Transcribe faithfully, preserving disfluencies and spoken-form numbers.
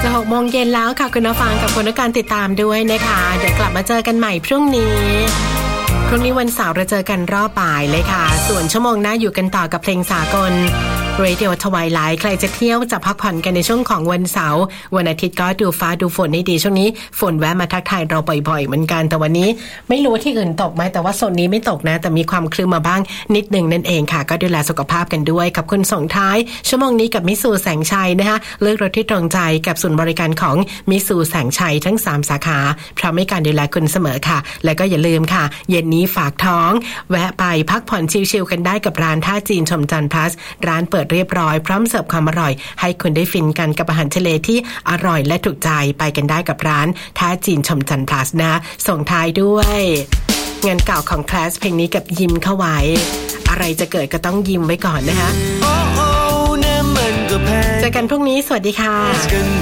จะหกโมงเย็นแล้วค่ะคุณผู้ฟังกับคุณการติดตามด้วยนะคะเดี๋ยวกลับมาเจอกันใหม่พรุ่งนี้พรุ่งนี้วันเสาร์เราเจอกันรอบบ่ายเลยค่ะส่วนชั่วโมงหน้าอยู่กันต่อกับเพลงสากลRadio Twilight ใครจะเที่ยวจะพักผ่อนกันในช่วงของวันเสาร์วันอาทิตย์ก็ดูฟ้าดูฝนให้ดีช่วงนี้ฝนแวะมาทักทายเราบ่อยๆเหมือนกันแต่วันนี้ไม่รู้ที่อื่นตกไหมแต่ว่าโซนนี้ไม่ตกนะแต่มีความครึ้มมาบ้างนิดนึงนั่นเองค่ะก็ดูแลสุขภาพกันด้วยกับคุณส่งท้ายชั่วโมงนี้กับมิสูแสงชัยนะคะเลือกรถที่ตรงใจกับศูนย์บริการของมิสูแสงชัยทั้งสามสาขาพร้อมให้การดูแลคุณเสมอค่ะและก็อย่าลืมค่ะเย็นนี้ฝากท้องแวะไปพักผ่อนชิลๆกันได้กับร้านท่าจีนชมจันทร์พลัสร้านเปิดเรียบร้อยพร้อมเสิร์ฟความอร่อยให้คุณได้ฟินกันกับอาหารทะเลที่อร่อยและถูกใจไปกันได้กับร้านท่าจีนชมจันทร์พลัสนะส่งท้ายด้วยงานเก่าของคลาสเพลงนี้กับยิ้มเข้าไว้อะไรจะเกิดก็ต้องยิ้มไว้ก่อนนะคะเจอกันพรุ่งนี้สวัสดีค่ะ